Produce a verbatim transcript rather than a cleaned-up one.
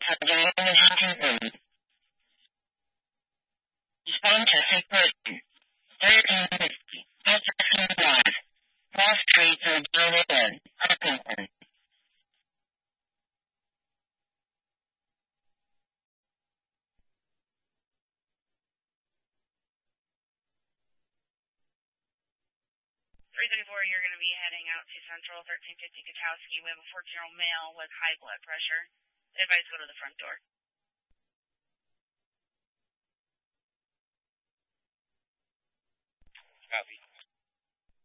Respond to sick person. thirteen fifty. Jefferson Drive. Cross Street or Jonathan. Hopkinton. three thirty-four, you're going to be heading out to Central, thirteen fifty Katowski. We have a fourteen-year-old male with high blood pressure. Advise go to the front door. Copy.